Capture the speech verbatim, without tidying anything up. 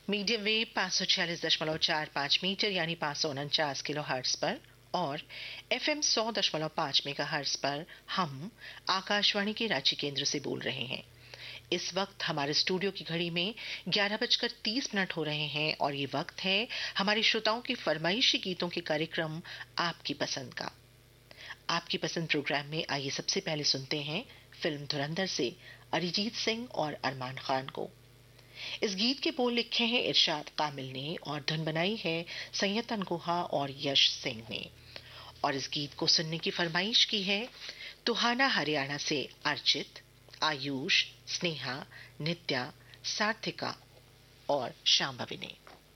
Medium wave पाँच सौ छियालीस दशमलव चार पाँच मीटर यानी पाँच सौ उनचास किलो हर्ट्ज पर और एफ एम सौ दशमलव पाँच मेगा हर्ट्ज पर हम आकाशवाणी के रांची केंद्र से बोल रहे हैं। इस वक्त हमारे स्टूडियो की घड़ी में ग्यारह बजकर तीस मिनट हो रहे हैं और ये वक्त है हमारे श्रोताओं के फरमाइशी गीतों के कार्यक्रम आपकी पसंद का। आपकी पसंद प्रोग्राम में आइए सबसे पहले सुनते हैं फिल्म धुरंधर से अरिजीत सिंह और अरमान खान को। इस गीत के बोल लिखे हैं इरशाद कामिल ने और धुन बनाई है सैयद अनकोहा और यश सिंह ने। और इस गीत को सुनने की फरमाइश की है तुहाना हरियाणा से अर्चित, आयुष, स्नेहा, नित्या, सार्थिका और शांभवी ने।